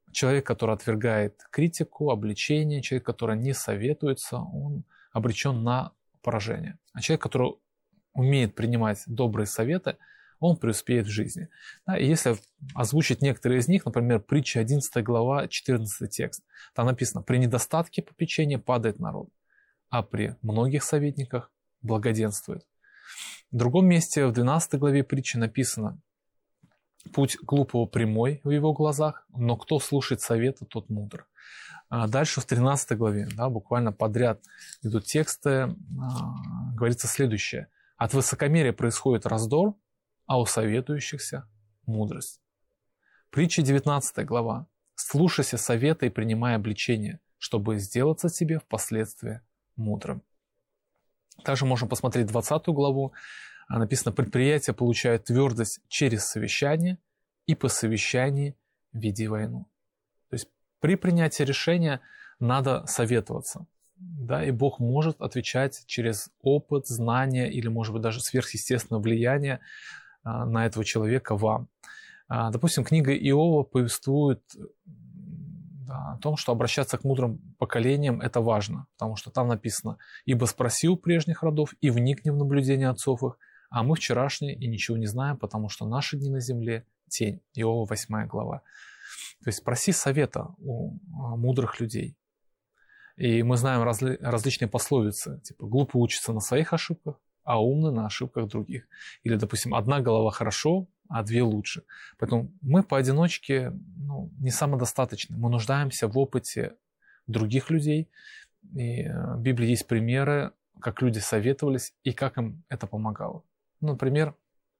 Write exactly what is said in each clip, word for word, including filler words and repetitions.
человек, который отвергает критику, обличение, человек, который не советуется, он обречен на поражение. А человек, который умеет принимать добрые советы, он преуспеет в жизни. Да, и если озвучить некоторые из них, например, притча одиннадцатая глава, четырнадцатый текст, там написано: «При недостатке попечения падает народ, а при многих советниках благоденствует». В другом месте, в двенадцатой главе притчи написано: «Путь глупого прямой в его глазах, но кто слушает совета, тот мудр». А дальше в тринадцатой главе, да, буквально подряд идут тексты, а, говорится следующее: «От высокомерия происходит раздор, а у советующихся мудрость». Притча девятнадцатая глава: «Слушайся совета и принимай обличение, чтобы сделаться тебе впоследствии мудрым». Также можно посмотреть двадцатую главу. Написано: «Предприятие получает твердость через совещание, и по совещании веди войну». То есть при принятии решения надо советоваться. Да, и Бог может отвечать через опыт, знания или, может быть, даже сверхъестественное влияние на этого человека вам. Допустим, книга Иова повествует, да, о том, что обращаться к мудрым поколениям – это важно, потому что там написано: «Ибо спроси у прежних родов и вникни в наблюдения отцов их, а мы вчерашние и ничего не знаем, потому что наши дни на земле – тень». Иова восьмая глава. То есть проси совета у мудрых людей. И мы знаем разли- различные пословицы, типа «глупый учится на своих ошибках, а умный на ошибках других». Или, допустим, «одна голова хорошо, а две лучше». Поэтому мы поодиночке ну, не самодостаточны. Мы нуждаемся в опыте других людей. И в Библии есть примеры, как люди советовались и как им это помогало. Ну, например,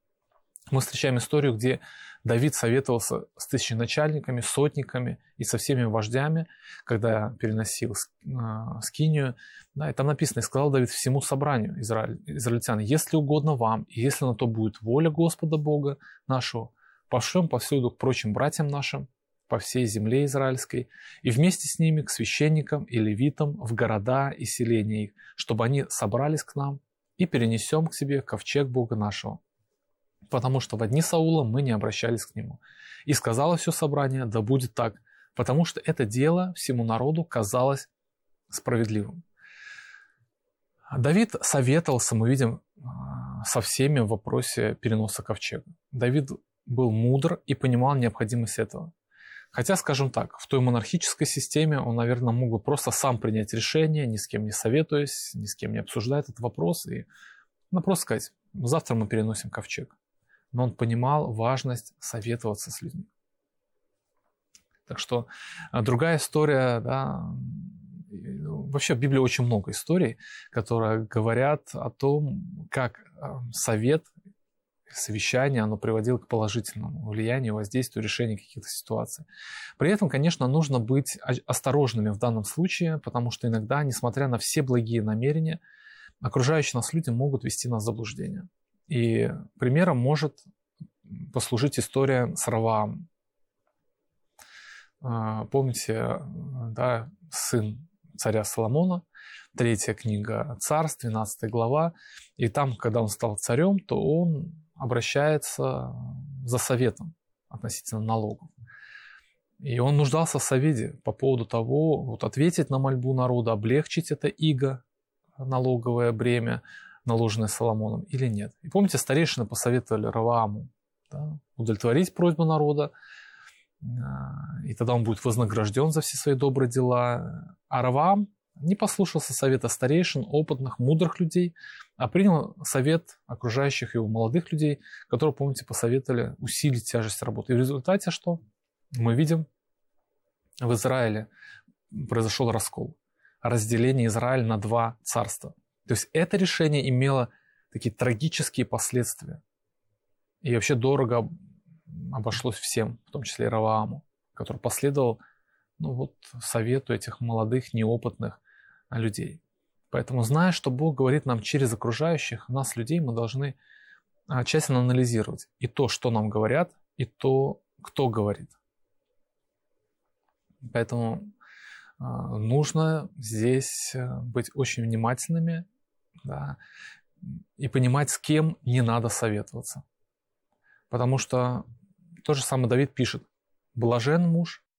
мы встречаем историю, где Давид советовался с тысяченачальниками, сотниками и со всеми вождями, когда переносил скинию. Да, и там написано: «И сказал Давид всему собранию израиль, израильтян: если угодно вам, и если на то будет воля Господа Бога нашего, пошлем повсюду к прочим братьям нашим по всей земле израильской, и вместе с ними к священникам и левитам в города и селения их, чтобы они собрались к нам, и перенесем к себе ковчег Бога нашего. Потому что в дни Саула мы не обращались к нему. И сказало все собрание: да будет так, потому что это дело всему народу казалось справедливым». Давид советовался, мы видим, со всеми в вопросе переноса ковчега. Давид был мудр и понимал необходимость этого. Хотя, скажем так, в той монархической системе он, наверное, мог бы просто сам принять решение, ни с кем не советуясь, ни с кем не обсуждая этот вопрос, и ну, просто сказать: завтра мы переносим ковчег. Но он понимал важность советоваться с людьми. Так что другая история, да, вообще в Библии очень много историй, которые говорят о том, как совет, совещание, оно приводило к положительному влиянию, воздействию, решению каких-то ситуаций. При этом, конечно, нужно быть осторожными в данном случае, потому что иногда, несмотря на все благие намерения, окружающие нас люди могут ввести нас в заблуждение. И примером может послужить история с Ровоамом. Помните, да, сын царя Соломона, третья книга Царств, двенадцатая глава. И там, когда он стал царем, то он обращается за советом относительно налогов. И он нуждался в совете по поводу того, вот, ответить на мольбу народа, облегчить это иго, налоговое бремя, наложенное Соломоном, или нет. И помните, старейшины посоветовали Ровоаму, да, удовлетворить просьбу народа, и тогда он будет вознагражден за все свои добрые дела. А Ровоам не послушался совета старейшин, опытных, мудрых людей, а принял совет окружающих его молодых людей, которые, помните, посоветовали усилить тяжесть работы. И в результате что? Мы видим, в Израиле произошел раскол, разделение Израиля на два царства. То есть это решение имело такие трагические последствия. И вообще дорого обошлось всем, в том числе и Ровоаму, который последовал ну, вот, совету этих молодых, неопытных людей. Поэтому, зная, что Бог говорит нам через окружающих нас людей, мы должны тщательно анализировать и то, что нам говорят, и то, кто говорит. Поэтому нужно здесь быть очень внимательными, да, и понимать, с кем не надо советоваться. Потому что тот же самый Давид пишет: «Блажен муж,